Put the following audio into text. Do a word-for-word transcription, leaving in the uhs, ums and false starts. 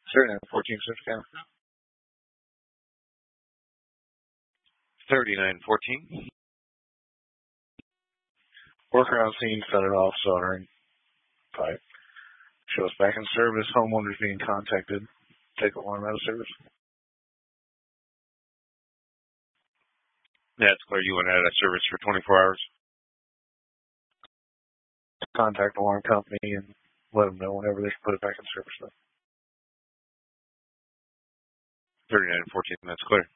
thirty-nine fourteen, Central County. thirty-nine fourteen. Worker on scene, cut it off, soldering pipe. Shows back in service, homeowners being contacted. Take alarm out of service. That's clear. You went out of service for twenty-four hours. Contact alarm company and let them know whenever they can put it back in service. thirty-nine fourteen, that's clear.